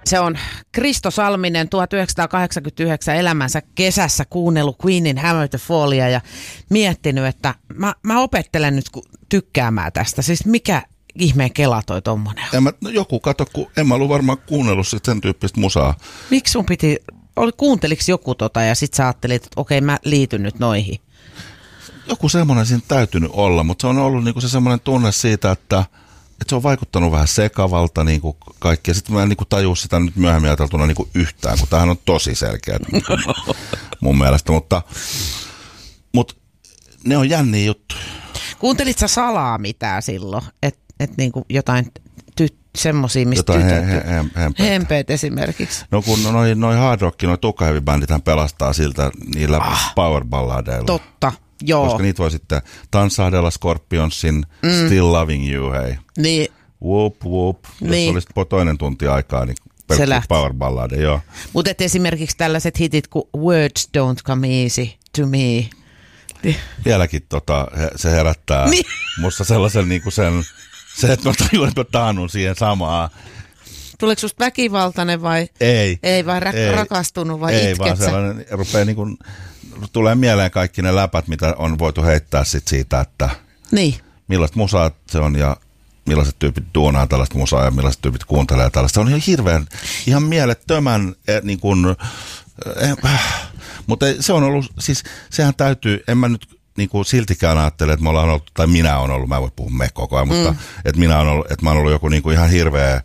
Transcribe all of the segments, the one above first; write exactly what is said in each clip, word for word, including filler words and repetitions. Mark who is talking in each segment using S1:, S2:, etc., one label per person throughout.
S1: Se on Kristo Salminen tuhatyhdeksänsataakahdeksankymmentäyhdeksän elämänsä kesässä kuunnellut Queenin Hammer the Fallia ja miettinyt, että mä, mä opettelen nyt tykkäämään tästä. Siis mikä ihmeen kela toi tommonen on?
S2: Mä, no joku, kato, kun en mä ollut varmaan kuunnellut sit sen tyyppistä musaa.
S1: Miksi sun piti, oli, kuunteliks joku tota ja sit sä ajattelit, että okei mä liityn nyt noihin?
S2: Joku semmoinen siinä täytynyt olla, mutta se on ollut niinku se semmoinen tunne siitä, että että se on vaikuttanut vähän sekavalta niin kuin kaikki. Ja sitten mä en niin kuin tajua sitä nyt myöhemmin ajateltuna niin kuin yhtään, kun tämähän on tosi selkeä mun mielestä. Mutta, mutta ne on jänniä juttuja.
S1: Kuuntelit sä salaa mitään silloin? Että et niin kuin jotain tyt, semmosia, mistä
S2: jotain
S1: tytöt...
S2: He, he, he, hempeet.
S1: Hempeet esimerkiksi.
S2: No kun noi, noi hard rock, noi tukkaheavy-bändithän pelastaa siltä niillä
S1: ah,
S2: power-balladeilla.
S1: Totta. Joo.
S2: Koska niitä voi sitten tanssahdella Scorpionsin mm. Still Loving You, hei.
S1: Niin.
S2: Whoop, whoop. Jos
S1: niin.
S2: olisi toinen tunti aikaa, niin pelkkä powerballade, joo.
S1: Mutta esimerkiksi tällaiset hitit kuin Words Don't Come Easy to Me.
S2: Vieläkin tota, se herättää niin. musta sellaisen niin kuin sen, se, että mä tajuan, että mä taannun siihen samaan.
S1: Tuleeko susta väkivaltainen vai?
S2: Ei.
S1: Ei, vai ra-
S2: ei,
S1: rakastunut vai
S2: ei,
S1: itket
S2: vaan
S1: sä?
S2: sellainen, rupeaa niin kuin, tulee mieleen kaikki ne läpät, mitä on voitu heittää sit siitä, että
S1: niin.
S2: millaista musaa se on ja millaiset tyypit duunaa tällaista musaa ja millaiset tyypit kuuntelee tällaista. Se on ihan hirveän, ihan mielettömän, eh, niin kuin, eh, äh, mutta se on ollut, siis sehän täytyy, en mä nyt niin kuin siltikään ajattele, että me ollaan ollut, tai minä olen ollut, mä en voi puhua me koko ajan, mutta mm. että minä olen ollut, että mä olen ollut joku niin kuin ihan hirveä,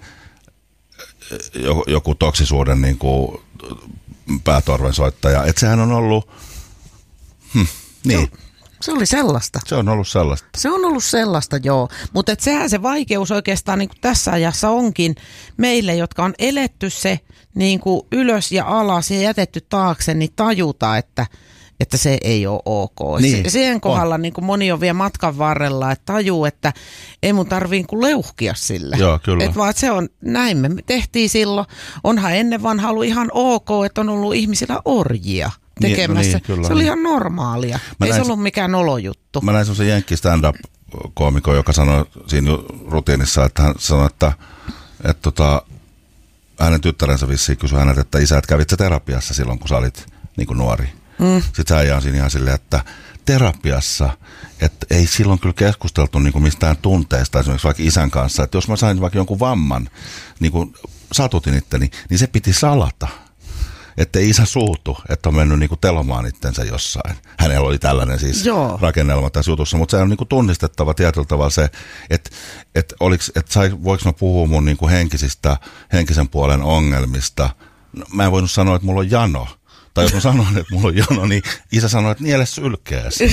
S2: joku, joku toksisuuden niin kuin päätorvensoittaja. Että sehän on ollut, hm, niin.
S1: Se, se oli sellaista.
S2: Se on ollut sellaista.
S1: Se on ollut sellaista, joo. Mutta sehän se vaikeus oikeastaan niin kuin tässä ajassa onkin meille, jotka on eletty se niin kuin ylös ja alas ja jätetty taakse, niin tajuta, että että se ei ole ok.
S2: Niin,
S1: Siihen kohdalla niin kuin moni on vielä matkan varrella, että tajuu, että ei mun tarvii niin kuin leuhkia sille.
S2: Joo, kyllä.
S1: Että vaan, että se on, näin me tehtiin silloin. Onhan ennen vanha ollut ihan ok, että on ollut ihmisillä orjia tekemässä.
S2: Niin, no niin,
S1: se oli ihan normaalia.
S2: Mä
S1: ei
S2: näin,
S1: se ollut mikään olojuttu.
S2: Mä näin semmoisen jenkki stand-up-koomikon, joka sanoi siinä rutiinissa, että hän sanoi, että, että tota, hänen tyttärensä vissiin kysyi hänet, että isä, että kävit sä terapiassa silloin, kun sä olit niin kuin nuori. Mm. Sitten äijä on siinä ihan silleen, että terapiassa, että ei silloin kyllä keskusteltu niin kuin mistään tunteista, esimerkiksi vaikka isän kanssa, että jos mä sain vaikka jonkun vamman, niin kuin satutin itteni, niin se piti salata. Että isä suutu, että on mennyt niinku telomaan itsensä jossain. Hänellä oli tällainen siis Joo. rakennelma tässä jutussa, mutta se on niinku tunnistettava tietyllä tavalla se, että et et voiko mä puhua mun niinku henkisistä, henkisen puolen ongelmista. No, mä en voinut sanoa, että mulla on jano. Tai jos mä sanon, että mulla on jano, niin isä sanoi, että niele sylkeäsi.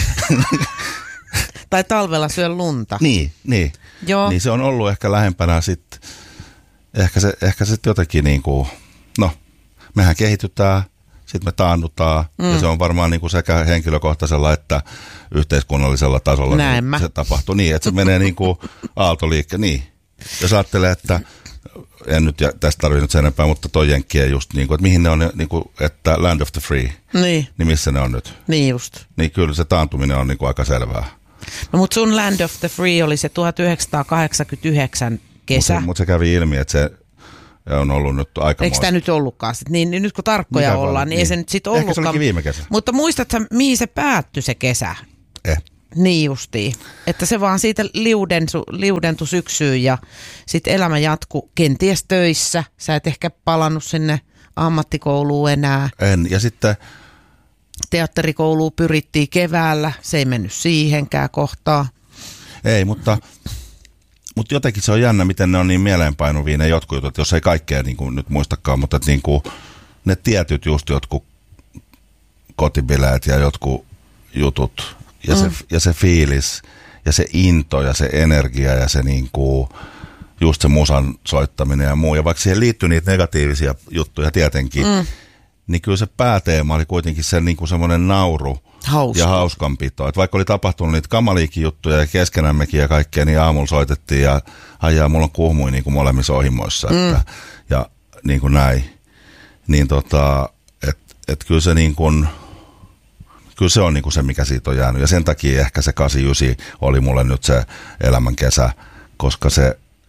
S1: Tai talvella syö lunta.
S2: Niin, niin.
S1: Joo.
S2: Niin se on ollut ehkä lähempänä sitten, ehkä se, ehkä se jotenkin niinku, no, mehän kehitytään, sitten me taannutaan, mm. ja se on varmaan niin kuin sekä henkilökohtaisella että yhteiskunnallisella tasolla niin se tapahtuu niin, että se menee niin kuin aaltoliikke, niin. Jos ajattelee, että en nyt tästä tarvitse nyt sen enempää, mutta toi jenkkien just niin kuin, että mihin ne on, niin kuin, että land of the free,
S1: niin.
S2: niin missä ne on nyt?
S1: Niin just.
S2: Niin kyllä se taantuminen on niin kuin aika selvää.
S1: No mutta sun land of the free oli se tuhatyhdeksänsataakahdeksankymmentäyhdeksän kesä.
S2: Mutta se, mut se kävi ilmi, että se on ollut nyt aika.
S1: Eikö tämä nyt ollutkaan sit? Niin, niin nyt kun tarkkoja Mikä ollaan, vaan, niin, niin ei se nyt sitten ollutkaan.
S2: Ehkä se olikin viime kesä.
S1: Mutta muistatko, mihin se päättyi se kesä?
S2: Eh.
S1: Niin justiin. Että se vaan siitä liudentu, liudentui syksyyn ja sitten elämä jatkuu kenties töissä. Sä et ehkä palannut sinne ammattikouluun enää.
S2: En, ja sitten
S1: teatterikouluun pyrittiin keväällä. Se ei mennyt siihenkään kohtaan.
S2: Ei, mutta Mutta jotenkin se on jännä, miten ne on niin mieleenpainuvia ne jotkut jutut, jos ei kaikkea niin kuin nyt muistakaan, mutta niin kuin ne tietyt just jotkut kotibileet ja jotkut jutut ja, mm. se, ja se fiilis ja se into ja se energia ja se niin kuin just se musan soittaminen ja muu. Ja vaikka siihen liittyy niitä negatiivisia juttuja tietenkin, mm. niin kyllä se pääteema oli kuitenkin se niin kuin semmoinen nauru. Hauska. Ja hauskanpito. Että vaikka oli tapahtunut niitä kamaliikin juttuja ja keskenämmekin ja kaikkea, niin aamulla soitettiin ja ajaa, mulla on kuhmui niin kuin molemmissa ohimoissa. Mm. Että, ja niin kuin näin. Niin tota, että et kyllä se niin kuin, kyllä se on niin kuin se, mikä siitä on jäänyt. Ja sen takia ehkä se kahdeksankymmentäyhdeksän oli mulle nyt se elämän kesä, koska se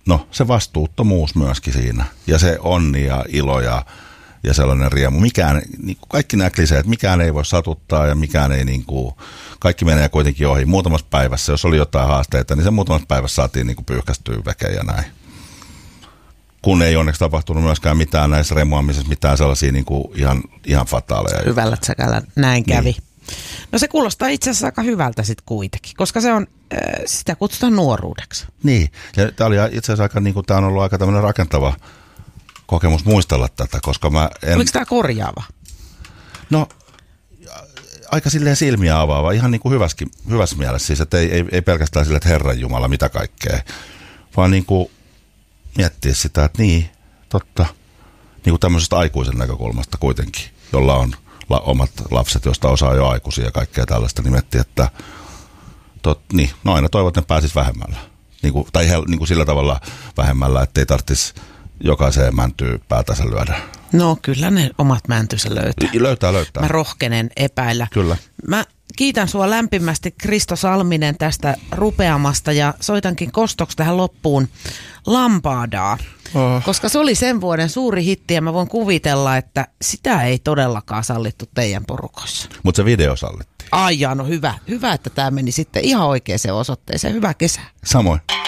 S2: no se vastuuttomuus myöskin siinä. Ja se onni ja ilo ja, ja sellainen riemu. Mikään, niin kuin kaikki nämä kliseet, mikään ei voi satuttaa ja mikään ei niin kuin, kaikki menee kuitenkin ohi. Muutamassa päivässä, jos oli jotain haasteita, niin se muutamassa päivässä saatiin niin kuin pyyhkästyä vekeen ja näin. Kun ei onneksi tapahtunut myöskään mitään näissä remuamisissa, mitään sellaisia niin kuin ihan, ihan fataaleja.
S1: Hyvällä tsäkällä näin kävi. Niin. No se kuulostaa itse asiassa aika hyvältä sitten kuitenkin, koska se on, äh, sitä kutsutaan nuoruudeksi.
S2: Niin, ja tämä oli itse asiassa aika, niin kuin, tämä on ollut aika tämmöinen rakentava kokemus muistella tätä, koska mä en...
S1: Oliko tämä korjaava?
S2: No, aika silleen silmiä avaava, ihan niin kuin hyväskin, hyvässä mielessä siis, että ei, ei, ei pelkästään sille, että Herran Jumala, mitä kaikkea, vaan niin kuin miettiä sitä, että niin, totta, niin kuin tämmöisestä aikuisen näkökulmasta kuitenkin, jolla on la, omat lapset, joista osaa jo aikuisia ja kaikkea tällaista, niin miettiä, että tot, niin, no aina toivot, että ne pääsis vähemmällä. Niin kuin, tai hel, niin kuin sillä tavalla vähemmällä, ettei tarvitsisi jokaiseen mäntyy päätänsä lyödä.
S1: No kyllä ne omat mäntynsä löytää.
S2: Löytää, löytää.
S1: Mä rohkenen epäillä.
S2: Kyllä.
S1: Mä kiitän sua lämpimästi, Kristo Salminen, tästä rupeamasta ja soitankin kostoksi tähän loppuun Lampadaa. Oh. Koska se oli sen vuoden suuri hitti ja mä voin kuvitella, että sitä ei todellakaan sallittu teidän porukossa.
S2: Mutta se video sallittiin.
S1: Ai jaa, no hyvä. Hyvä, että tämä meni sitten ihan oikeaan osoitteeseen. Hyvää kesää.
S2: Samoin.